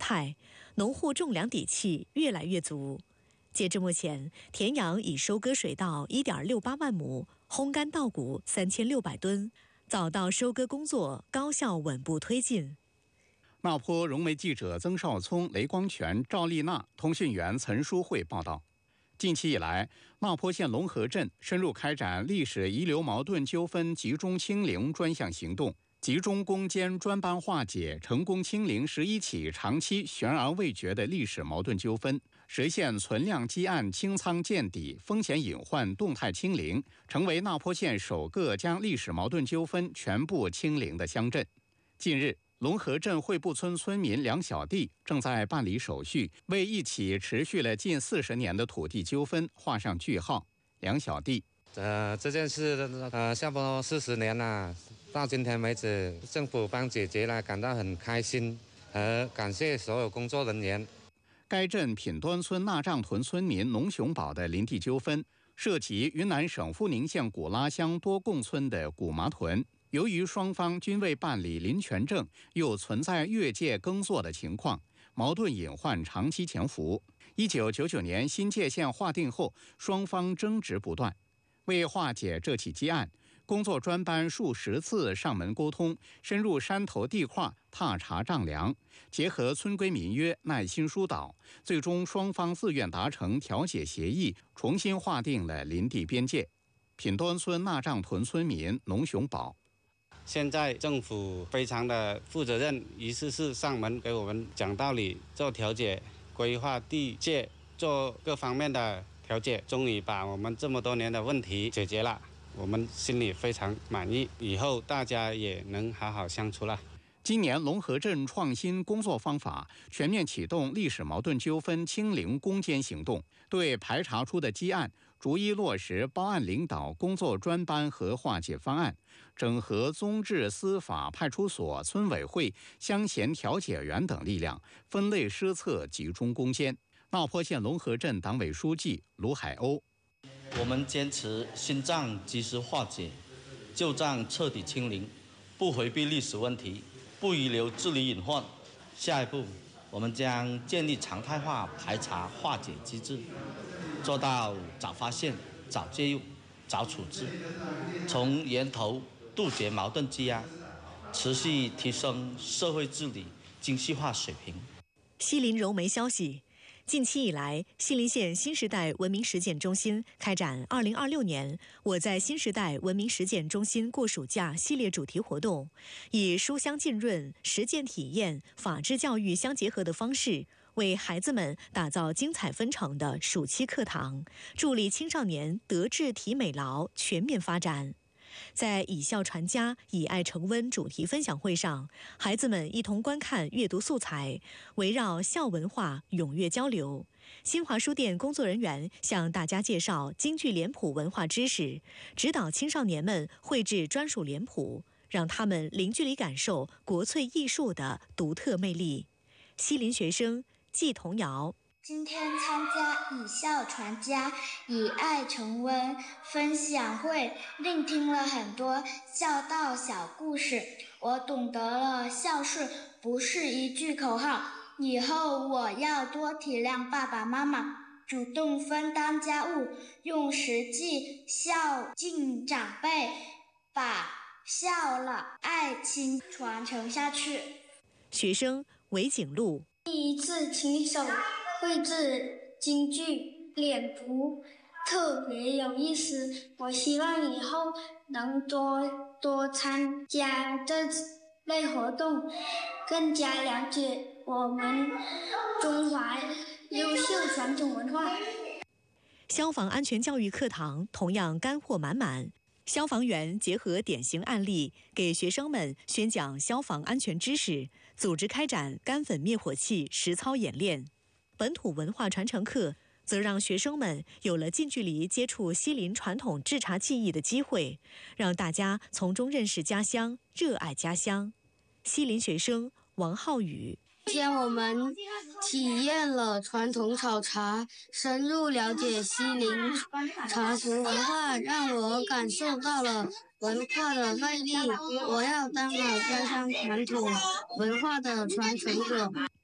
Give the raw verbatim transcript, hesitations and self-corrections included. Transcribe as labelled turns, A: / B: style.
A: 态，农户种粮底气越来越足。截至目前，田阳已收割水稻 一点六八万亩，烘干稻谷三千六百吨，早稻收割工作高效稳步推进。
B: 那坡融媒记者曾少聪、雷光全、赵丽娜，通讯员岑淑慧报道。近期以来，那坡县龙河镇深入开展历史遗留矛盾纠纷集中清零专项行动，集中攻坚专班化解，成功清零十一起长期悬而未决的历史矛盾纠纷，实现存量积案清仓见底，风险隐患动态清零，成为那坡县首个将历史矛盾纠纷全部清零的乡镇。近日，龙河镇惠埠村村民梁小弟正在办理手续，为一起持续了近四十年的土地纠纷画上句号。梁小弟，
C: 呃，这件事呃，差不多四十年了，到今天为止，政府帮解决了，感到很开心，和感谢所有工作人员。
B: 该镇品端村纳帐屯村民农雄宝的林地纠纷，涉及云南省富宁县古拉乡多贡村的古麻屯。由于双方均未办理林权证，又存在越界耕作的情况，矛盾隐患长期潜伏。一九九九年新界限划定后，双方争执不断。为化解这起积案，工作专班数十次上门沟通，深入山头地块踏查丈量，结合村规民约耐心疏导，最终双方自愿达成调解协议，重新划定了林地边界。品端村纳帐屯村民农雄宝，
D: 现在政府非常的负责任，一次次上门给我们讲道理，做调解，规划地界，做各方面的调解，终于把我们这么多年的问题解决了，我们心里非常满意，以后大家也能好好相处了。
B: 今年龙河镇创新工作方法全面启动历史矛盾纠纷清零攻坚行动，对排查出的积案逐一落实包案领导工作专班和化解方案，整合宗治、司法、派出所、村委会、乡贤调解员等力量，分类施策，集中攻坚。那坡县龙河镇党委书记卢海鸥，
E: 我们坚持新账及时化解，旧账彻底清零，不回避历史问题，不遗留治理隐患。下一步，我们将建立常态化排查化解机制，做到早发现、早介入、早处置，从源头杜绝矛盾积压，持续提升社会治理精细化水平。
A: 西林融媒消息，近期以来，西林县新时代文明实践中心开展二零二六年我在新时代文明实践中心过暑假系列主题活动，以书香浸润、实践体验、法治教育相结合的方式，为孩子们打造精彩纷呈的暑期课堂，助力青少年德智体美劳全面发展。在以孝传家、以爱成温主题分享会上，孩子们一同观看阅读素材，围绕孝文化踊跃交流。新华书店工作人员向大家介绍京剧脸谱文化知识，指导青少年们绘制专属脸谱，让他们零距离感受国粹艺术的独特魅力。西林学生季童瑶，
F: 今天参加以孝传家、以爱成温分享会，聆听了很多孝道小故事，我懂得了孝顺不是一句口号，以后我要多体谅爸爸妈妈，主动分担家务，用实际孝敬长辈，把孝老爱亲传承下去。
A: 学生韦景禄，
F: 第一次亲手绘制京剧脸谱特别有意思，我希望以后能多多参加这类活动，更加了解我们中华优秀传统文化。
A: 消防安全教育课堂同样干货满满，消防员结合典型案例，给学生们宣讲消防安全知识，组织开展干粉灭火器实操演练。本土文化传承课则让学生们有了近距离接触西林传统制茶技艺的机会，让大家从中认识家乡，热爱家乡。西林学生王浩宇，
G: 今天我们体验了传统炒茶，深入了解西林茶食文化，让我感受到了文化的魅力。我要当好家乡传统文化的传承者。